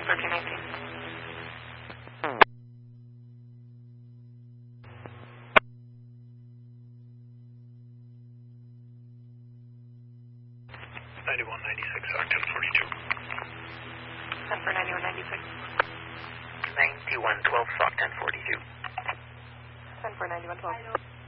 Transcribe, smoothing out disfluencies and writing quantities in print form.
1319. 9196, Octane 42. 10 for 9196. 9112, Octane 42. 10 for 9112.